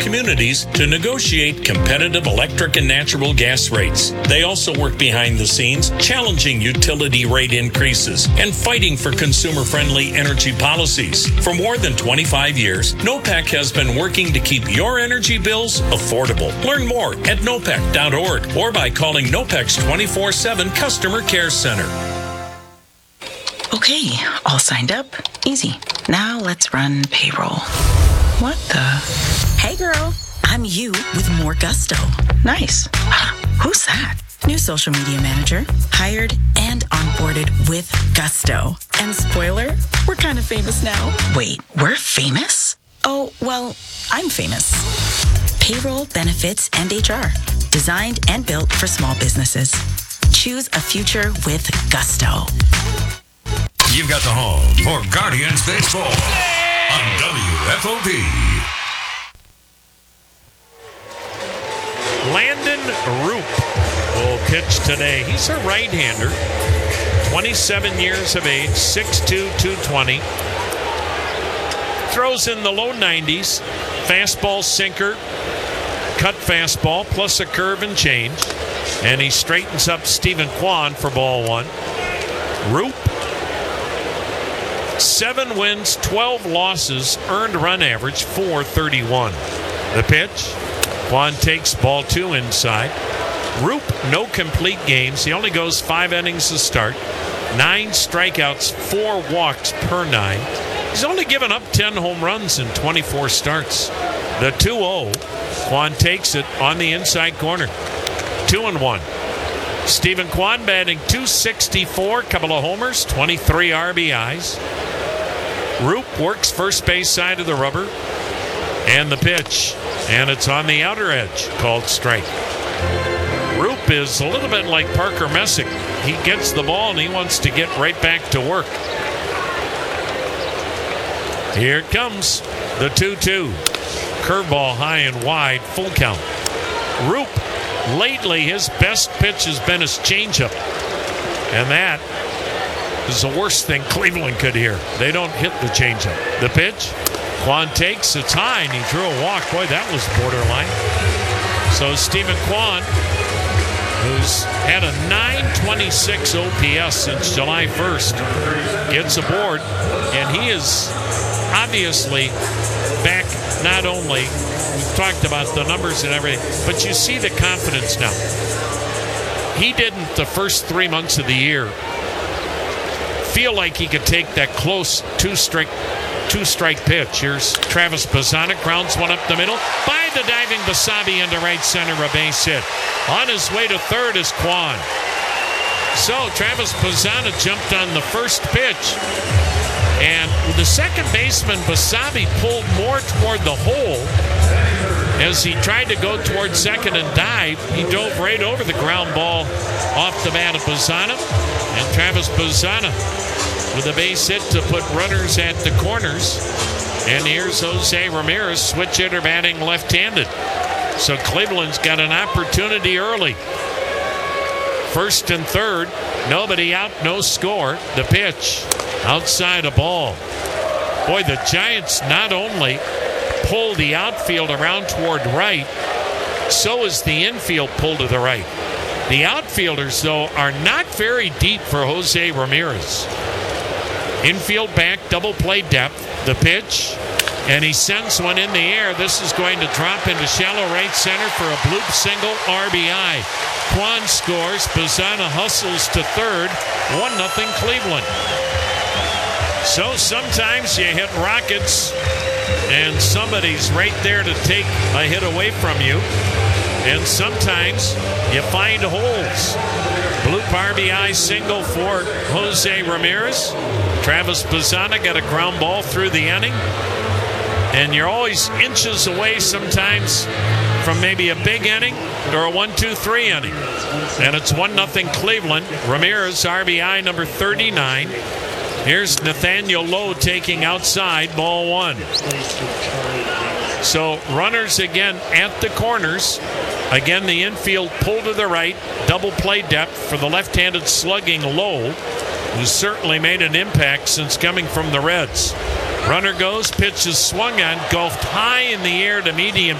communities to negotiate competitive electric and natural gas rates. They also work behind the scenes, challenging utility rate increases and fighting for consumer-friendly energy policies. For more than 25 years, NOPEC has been working to keep your energy bills affordable. Learn more at nopec.org or by calling NOPEC's 24/7 Customer Care Center. Okay, all signed up. Easy. Now let's run payroll. What the? Hey girl, I'm you with more gusto. Nice. Who's that? New social media manager. Hired and onboarded with gusto. And spoiler, we're kind of famous now. Wait, we're famous? Oh, well, I'm famous. Payroll, benefits, and HR. Designed and built for small businesses. Choose a future with gusto. You've got the home for Guardians Baseball on WFOP. Landon Roop will pitch today. He's a right-hander, 27 years of age, 6'2", 220. Throws in the low 90s, fastball, sinker, cut fastball, plus a curve and change. And he straightens up Stephen Kwan for ball one. Roop, 7 wins, 12 losses, earned run average, .431. The pitch, Kwan takes ball 2 inside. Roop, no complete games. He only goes 5 innings to start. 9 strikeouts, 4 walks per 9. He's only given up 10 home runs in 24 starts. The 2-0, Kwan takes it on the inside corner. 2-1. Stephen Kwan batting .264, couple of homers, 23 RBIs. Roop works first base side of the rubber. And the pitch. And it's on the outer edge, called strike. Roop is a little bit like Parker Messick. He gets the ball and he wants to get right back to work. Here it comes. The 2-2. Curveball high and wide, full count. Roop, lately his best pitch has been his changeup. And that is the worst thing Cleveland could hear. They don't hit the changeup. The pitch, Kwan takes, it's high, and he drew a walk. Boy, that was borderline. So Stephen Kwan, who's had a .926 OPS since July 1st, gets aboard, and he is obviously back. Not only, we've talked about the numbers and everything, but you see the confidence now. He didn't the first 3 months of the year feel like he could take that close two-strike pitch. Here's Travis Bassana, grounds one up the middle. By the diving Basabe into right center, a base hit. On his way to third is Kwan. So Travis Bassana jumped on the first pitch. And the second baseman, Basabe, pulled more toward the hole. As he tried to go toward second and dive, he dove right over the ground ball off the bat of Bassana. And Travis Bassana with a base hit to put runners at the corners. And here's Jose Ramirez, switch hitter batting left-handed. So Cleveland's got an opportunity early. First and third, nobody out, no score. The pitch, outside a ball. Boy, the Giants not only pull the outfield around toward right, so is the infield pulled to the right. The outfielders, though, are not very deep for Jose Ramirez. Infield back, double play depth. The pitch, and he sends one in the air. This is going to drop into shallow right center for a bloop single, RBI. Kwan scores. Bassana hustles to third. 1-0 Cleveland. So sometimes you hit rockets and somebody's right there to take a hit away from you. And sometimes you find holes. Bloop RBI single for Jose Ramirez. Travis Bassana got a ground ball through the inning. And you're always inches away sometimes from maybe a big inning or a 1-2-3 inning. And it's 1-0 Cleveland. Ramirez, RBI number 39. Here's Nathaniel Lowe taking outside, ball one. So runners again at the corners. Again, the infield pull to the right. Double play depth for the left-handed slugging Lowe, who's certainly made an impact since coming from the Reds. Runner goes, pitch is swung on, golfed high in the air to medium